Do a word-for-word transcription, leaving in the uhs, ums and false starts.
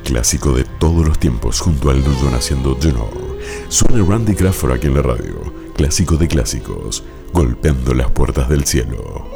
clásico de todos los tiempos junto al Nudo haciendo You Know. Suena Randy Crawford aquí en la radio. Clásico de clásicos, golpeando las puertas del cielo.